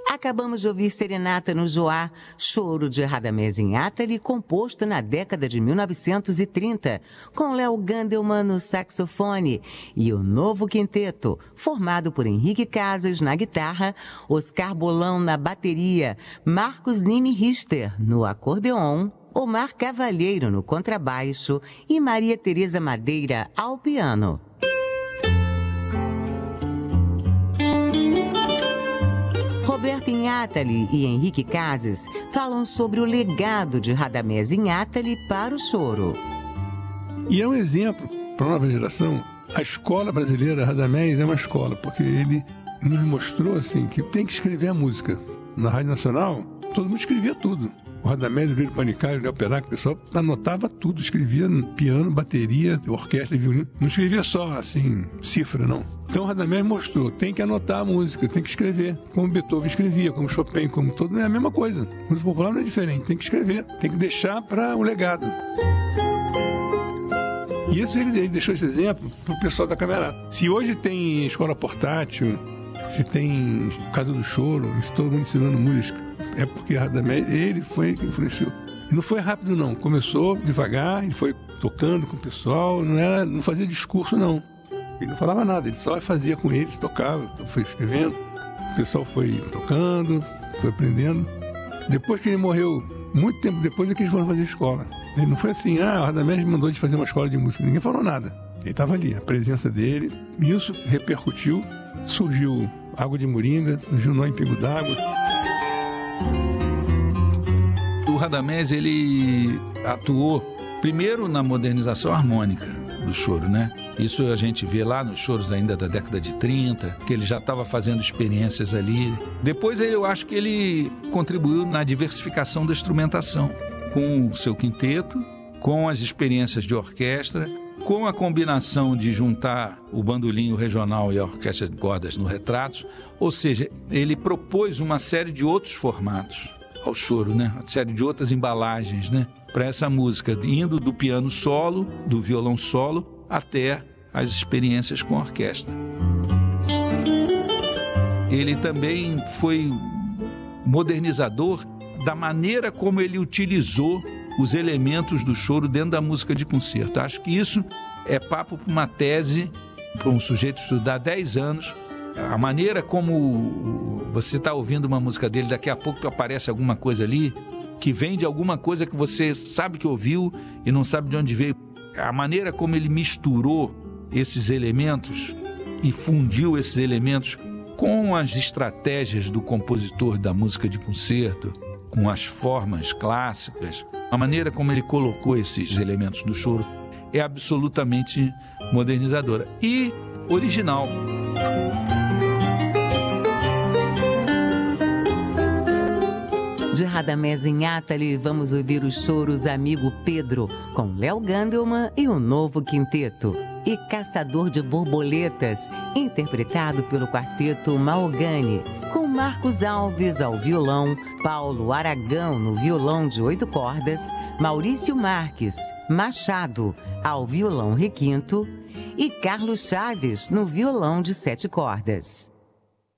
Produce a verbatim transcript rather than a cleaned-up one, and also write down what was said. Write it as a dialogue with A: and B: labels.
A: Acabamos de ouvir Serenata no Joá, choro de Radamés Inátali, composto na década de mil novecentos e trinta, com Léo Gandelman no saxofone, e o novo quinteto, formado por Henrique Casas na guitarra, Oscar Bolão na bateria, Marcos Nimi Richter no acordeon, Omar Cavalheiro no contrabaixo e Maria Tereza Madeira ao piano. Roberto Inátali e Henrique Casas falam sobre o legado de Radamés Inátali para o choro.
B: E é um exemplo para a nova geração. A escola brasileira, Radamés, é uma escola, porque ele nos mostrou assim, que tem que escrever a música. Na Rádio Nacional, todo mundo escrevia tudo. O Radamés, o Lírio Panicário, o Léo Perac, o pessoal anotava tudo, escrevia piano, bateria, orquestra, violino. Não escrevia só, assim, cifra, não. Então o Radamés mostrou, tem que anotar a música, tem que escrever. Como Beethoven escrevia, como Chopin, como todo, é a mesma coisa. A música popular não é diferente, tem que escrever, tem que deixar para o legado. E isso ele, ele deixou esse exemplo para o pessoal da Camerata. Se hoje tem escola portátil, se tem Casa do Choro, se todo mundo ensinando música, é porque Radamés, ele foi que influenciou. E não foi rápido, não. Começou devagar, ele foi tocando com o pessoal, não, era, não fazia discurso, não. Ele não falava nada, ele só fazia com eles, tocava, foi escrevendo. O pessoal foi tocando, foi aprendendo. Depois que ele morreu, muito tempo depois é que eles foram fazer escola. Ele não foi assim, ah, o Radamés mandou de fazer uma escola de música. Ninguém falou nada. Ele estava ali, a presença dele. Isso repercutiu, surgiu Água de Moringa, surgiu Nó em Pingo d'Água.
C: O Radamés, ele atuou primeiro na modernização harmônica do choro, né? Isso a gente vê lá nos choros ainda da década de trinta, que ele já estava fazendo experiências ali. Depois eu acho que ele contribuiu na diversificação da instrumentação, com o seu quinteto, com as experiências de orquestra, com a combinação de juntar o bandolim regional e a orquestra de cordas no Retratos. Ou seja, ele propôs uma série de outros formatos ao choro, né? Uma série de outras embalagens, né? Para essa música, indo do piano solo, do violão solo, até as experiências com a orquestra. Ele também foi modernizador da maneira como ele utilizou os elementos do choro dentro da música de concerto. Acho que isso é papo para uma tese, para um sujeito estudar dez anos. A maneira como você está ouvindo uma música dele, daqui a pouco aparece alguma coisa ali, que vem de alguma coisa que você sabe que ouviu e não sabe de onde veio. A maneira como ele misturou esses elementos e fundiu esses elementos com as estratégias do compositor da música de concerto, com as formas clássicas, a maneira como ele colocou esses elementos no choro é absolutamente modernizadora e original.
A: De Radamés Inátali, vamos ouvir os choros Amigo Pedro, com Léo Gandelman e o novo quinteto. E Caçador de Borboletas, interpretado pelo quarteto Malgani, com Marcos Alves ao violão, Paulo Aragão no violão de oito cordas, Maurício Marques Machado ao violão requinto e Carlos Chaves no violão de sete cordas.